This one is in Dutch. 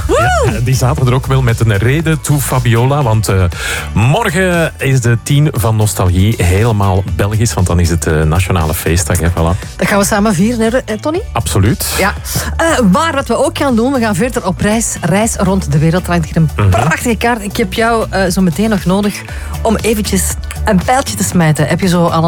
Ja, die zaten er ook wel met een reden toe, Fabiola. Want morgen is de 10 van Nostalgie helemaal Belgisch. Want dan is het nationale feestdag. Hè, voilà. Dat gaan we samen vieren, hè, Tony? Absoluut. Ja. Maar wat we ook gaan doen, we gaan verder op reis rond de wereld. Er hangt hier een prachtige kaart. Ik heb jou zo meteen nog nodig om eventjes een pijltje te smijten. Heb je zo al